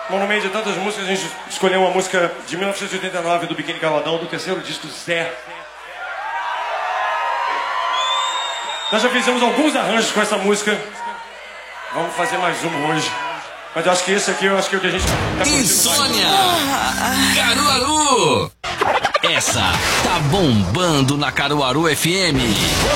Bom, no meio de tantas músicas, a gente escolheu uma música de 1989 do Biquíni Cavadão, do terceiro disco Zé. Nós já fizemos alguns arranjos com essa música. Vamos fazer mais um hoje. Mas eu acho que esse aqui, é o que a gente tá curtindo. Insônia! Caruaru! Essa tá bombando na Caruaru FM.